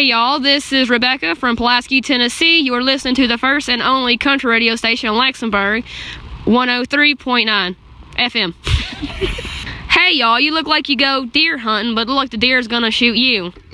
y'all, this is Rebecca from Pulaski, Tennessee. You are listening to the first and only country radio station in Luxembourg, 103.9 FM. Hey y'all, you look like you go deer hunting, but look like the deer's gonna shoot you.